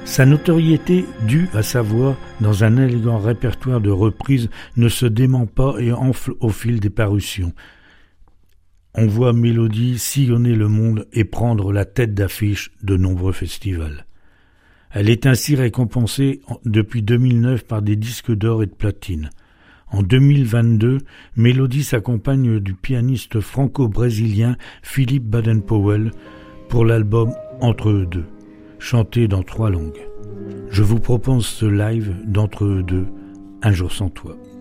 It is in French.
Sa notoriété, due à sa voix dans un élégant répertoire de reprises, ne se dément pas et enfle au fil des parutions. On voit Mélodie sillonner le monde et prendre la tête d'affiche de nombreux festivals. Elle est ainsi récompensée depuis 2009 par des disques d'or et de platine. En 2022, Mélodie s'accompagne du pianiste franco-brésilien Philippe Baden-Powell pour l'album Entre eux deux, chanté dans 3 langues. Je vous propose ce live d'Entre eux deux, Un jour sans toi.